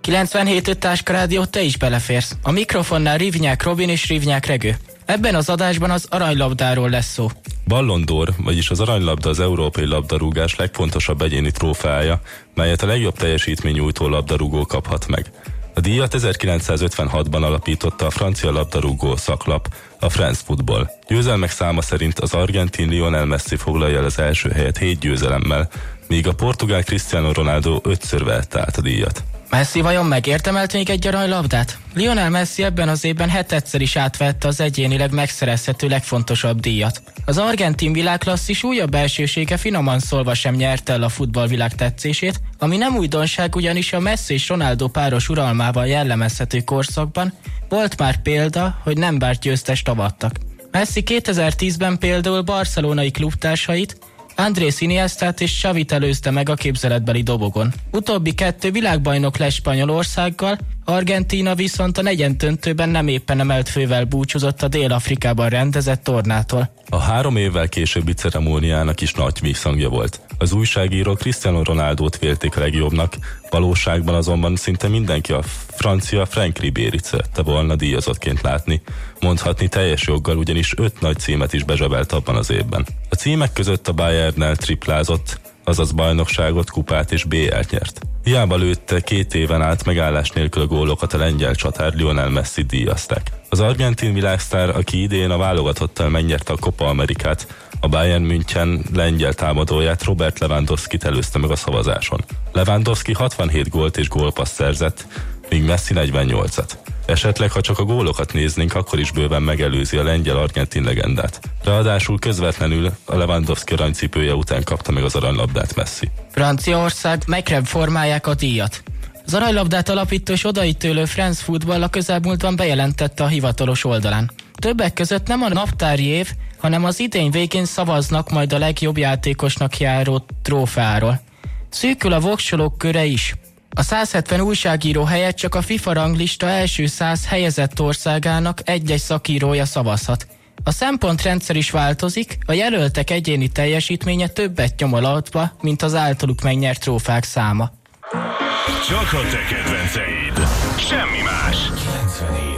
97.5 Táska Rádió, te is beleférsz. A mikrofonnál Rivnyák Robin és Rivnyák Regő. Ebben az adásban az aranylabdáról lesz szó. Ballon d'Or, vagyis az aranylabda az európai labdarúgás legfontosabb egyéni trófeája, melyet a legjobb teljesítménynyújtó labdarúgó kaphat meg. A díjat 1956-ban alapította a francia labdarúgó szaklap, a France Football. Győzelmek száma szerint az argentin Lionel Messi foglalja el az első helyet 7 győzelemmel, míg a portugál Cristiano Ronaldo 5-ször vette át a díjat. Messi vajon megérdemelt még egy aranylabdát? Lionel Messi ebben az évben 7-szer is átvette az egyénileg megszerezhető legfontosabb díjat. Az argentin világklasszis újabb elsősége finoman szólva sem nyerte el a futballvilág tetszését, ami nem újdonság, ugyanis a Messi és Ronaldo páros uralmával jellemezhető korszakban volt már példa, hogy nem várt győztest avattak. Messi 2010-ben például barcelonai klubtársait, Andrés Iniestát és Xavit előzte meg a képzeletbeli dobogon. Utóbbi kettő világbajnok lesz Spanyolországgal, Argentína viszont a negyedöntőben nem éppen emelt fővel búcsúzott a Dél-Afrikában rendezett tornától. A 3 évvel későbbi ceremóniának is nagy visszhangja volt. Az újságírók Cristiano Ronaldót vélték a legjobbnak, valóságban azonban szinte mindenki a francia Franck Ribéryt szerette volna díjazottként látni. Mondhatni teljes joggal, ugyanis 5 nagy címet is bezsebelt abban az évben. A címek között a Bayernnel triplázott, azaz bajnokságot, kupát és BL-t nyert. Hiába lőtte 2 éven át megállás nélkül a gólokat a lengyel csatár, Lionel Messi díjazták. Az argentin világsztár, aki idén a válogatottal megnyerte a Copa Amerikát, a Bayern München lengyel támadóját, Robert Lewandowskit előzte meg a szavazáson. Lewandowski 67 gólt és gólpaszt szerzett, míg Messi 48-at. Esetleg, ha csak a gólokat néznénk, akkor is bőven megelőzi a lengyel-argentin legendát. Ráadásul közvetlenül a Lewandowski aranycipője után kapta meg az aranylabdát Messi. Franciaország megreformálják a díjat. Az aranylabdát alapító és odaítélő France Football a közelmúltban bejelentette a hivatalos oldalán. Többek között nem a naptári év, hanem az idény végén szavaznak majd a legjobb játékosnak járó trófeáról. Szűkül a voksolók köre is. A 170 újságíró helyett csak a FIFA ranglista első 100 helyezett országának egy-egy szakírója szavazhat. A szempontrendszer is változik, a jelöltek egyéni teljesítménye többet nyom alatba, mint az általuk megnyert trófák száma. Csak a te kedvenceid, semmi más.